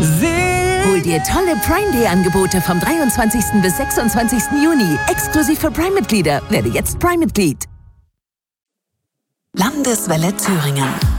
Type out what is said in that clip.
Hol dir tolle Prime Day Angebote vom 23. bis 26. Juni. Exklusiv für Prime-Mitglieder. Werde jetzt Prime-Mitglied. Landeswelle Thüringen.